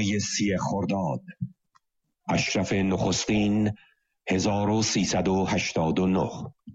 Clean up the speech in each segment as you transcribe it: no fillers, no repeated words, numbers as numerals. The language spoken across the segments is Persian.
ماه 30 خرداد، اشرف نخستین 1389.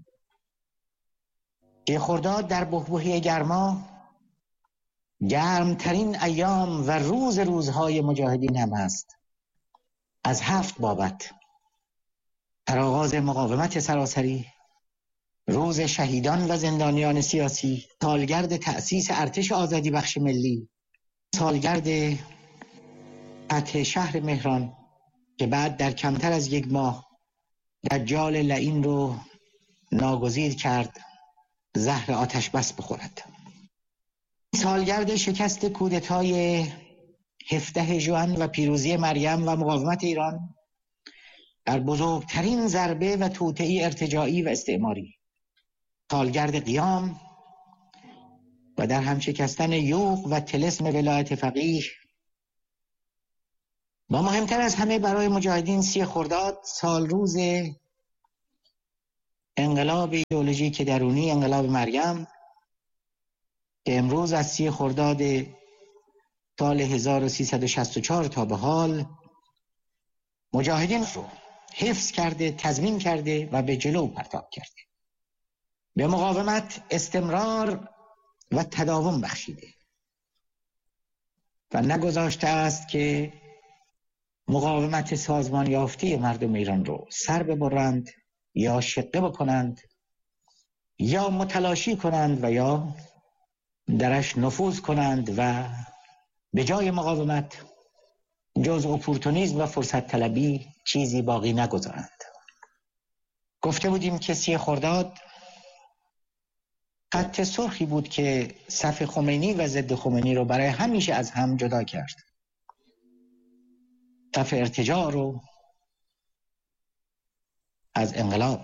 خرداد در بحبوحه گرما گرمترین ایام و روزهای مجاهدین هم است. از 7 بابت: آغاز مقاومت سراسری، روز شهیدان و زندانیان سیاسی، سالگرد تأسیس ارتش آزادی بخش ملی، سالگرد فتح شهر مهران که بعد در کمتر از 1 ماه دجال لعین رو ناگزیر کرد زهر آتش بس بخورد، سالگرد شکست کودتای 17 ژوئن و پیروزی مریم و مقاومت ایران در بزرگترین ضربه و توطئه ارتجاعی و استعماری، سالگرد قیام و در هم شکستن یوغ و طلسم ولایت فقیه، و مهمتر از همه برای مجاهدین 30 خرداد سال روز انقلاب ایدئولوژیک درونی، انقلاب مریم، که امروز از 30 خرداد سال 1364 تا به حال مجاهدین رو حفظ کرده، تضمین کرده و به جلو پرتاب کرده، به مقاومت استمرار و تداوم بخشیده و نگذاشته است که مقاومت سازمان یافته مردم ایران رو سر ببرند یا شقه بکنند یا متلاشی کنند و یا درش نفوذ کنند و به جای مقاومت جز اپورتونیسم و فرصت طلبی چیزی باقی نگذارند. گفته بودیم که 30 خرداد خط سرخی بود که صف خمینی و ضد خمینی رو برای همیشه از هم جدا کرد. صف ارتجاع رو از انقلاب،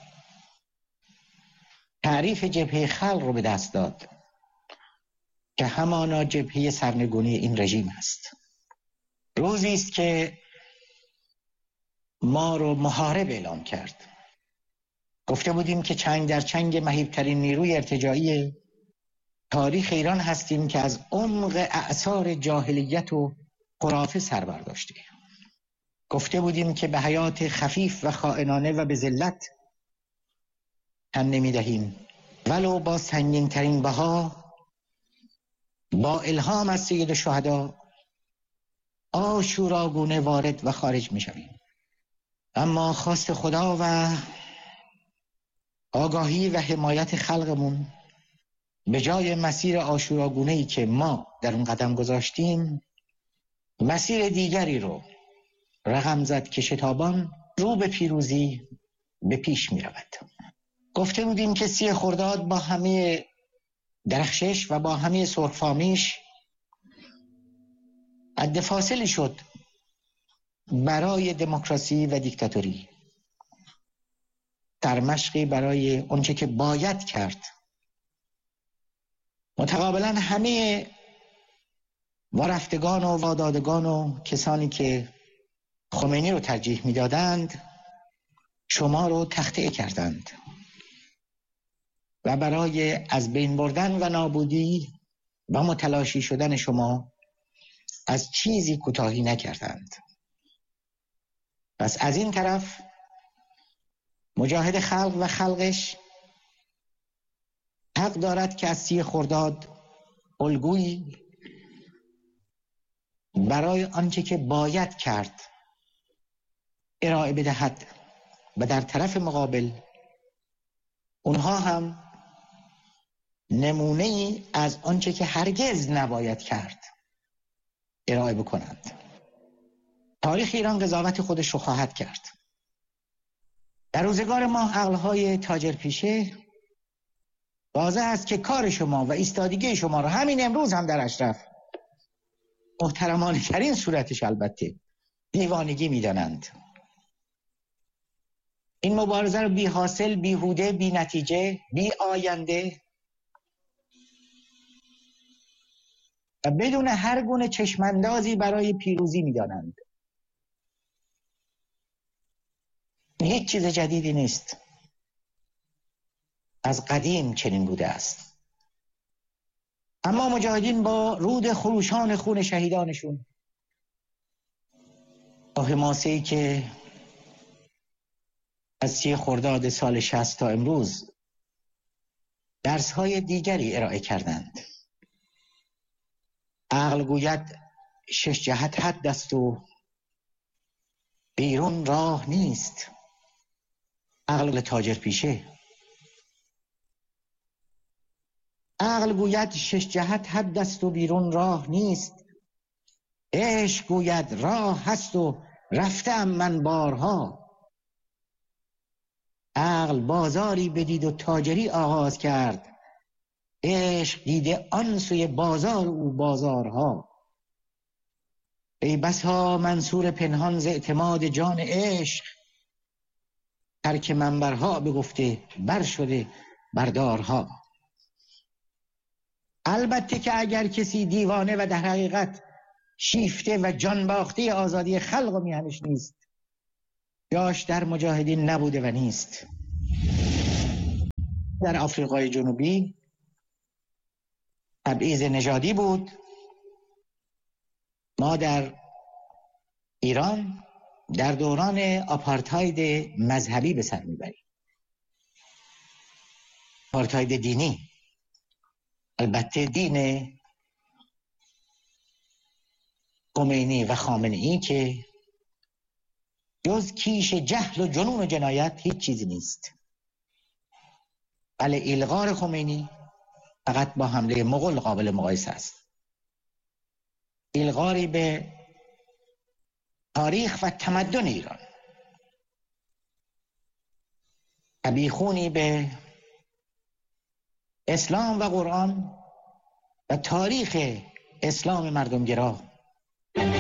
تعریف جبهه خلق رو به دست داد که همانا جبهه سرنگونی این رژیم است. روزی است که ما رو محارب اعلام کرد. گفته بودیم که چنگ در چنگ مهیبترین نیروی ارتجاعی تاریخ ایران هستیم که از عمق اعصار جاهلیت و خرافه سر برداشته. گفته بودیم که به حیات خفیف و خائنانه و به ذلت تن نمی‌دهیم، ولو با سنگین ترین بها با الهام از سید الشهدا آشوراگونه وارد و خارج می‌شویم. اما خواست خدا و آگاهی و حمایت خلقمون به جای مسیر آشوراگونه‌ای که ما در اون قدم گذاشتیم، مسیر دیگری رو رقم زد که شتابان رو به پیروزی به پیش می رود. گفته بودیم که 30 خرداد با همه درخشش و با همه سرخفامیش حد فاصلی شد برای دموکراسی و دیکتاتوری، در مشقی برای اونچه که باید کرد. متقابلا همه وارفتگان و وادادگان و کسانی که خمینی رو ترجیح میدادند شما رو تخطئه کردند و برای از بین بردن و نابودی و متلاشی شدن شما از چیزی کوتاهی نکردند. پس از این طرف مجاهد خلق و خلقش حق دارد که از 30 خرداد الگویی برای آنچه که باید کرد ارائه بدهد و در طرف مقابل اونها هم نمونه‌ای از آنچه که هرگز نباید کرد ارائه بکنند. تاریخ ایران قضاوت خودش رو خواهد کرد. در روزگار ما عقل‌های تاجرپیشه واضح است که کار شما و ایستادگی شما رو همین امروز هم در اشرف محترمانه ترین صورتش البته دیوانگی می‌دانند. این مبارزه رو بی حاصل، بیهوده، بی نتیجه، بی آینده و بدون هر گونه چشماندازی برای پیروزی می‌دانند. هیچ چیز جدیدی نیست. از قدیم چنین بوده است. اما مجاهدین با رود خروشان خون شهیدانشون با حماسه‌ای که از 30 خرداد سال 60 تا امروز درس‌های دیگری ارائه کردند. عقل گوید 6 جهت حد است و بیرون راه نیست. عقل تاجر پیشه. عقل گوید 6 جهت حد است و بیرون راه نیست. عشق گوید راه هست و رفتم من بارها. عقل بازاری بدید و تاجری آغاز کرد. عشق دیده آن سوی بازار او بازارها. ای بسا منصور پنهان ز اعتماد جان عشق، ترک منبرها بگفته بر شده بردارها. البته که اگر کسی دیوانه و در حقیقت شیفته و جان باخته آزادی خلق و میهنش نیست، جاش در مجاهدین نبوده و نیست. در آفریقای جنوبی تبعیض نژادی بود. ما در ایران در دوران آپارتاید مذهبی به سر میبریم. آپارتاید دینی. البته دین خمینی و خامنه‌ای که جز کیش جهل و جنون و جنایت هیچ چیزی نیست. بله، ایلغار خمینی فقط با حمله مغول قابل مقایسه است. ایلغاری به تاریخ و تمدن ایران، شبیخونی به اسلام و قرآن و تاریخ اسلام مردمگرا